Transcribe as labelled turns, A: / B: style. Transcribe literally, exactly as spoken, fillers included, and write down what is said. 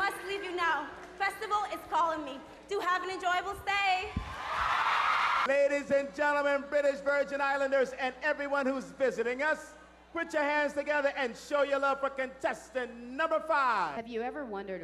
A: must leave you now. Festival is calling me. Do have an enjoyable stay.
B: Ladies and gentlemen, British Virgin Islanders, and everyone who's visiting us, put your hands together and show your love for contestant number five.
C: Have you ever wondered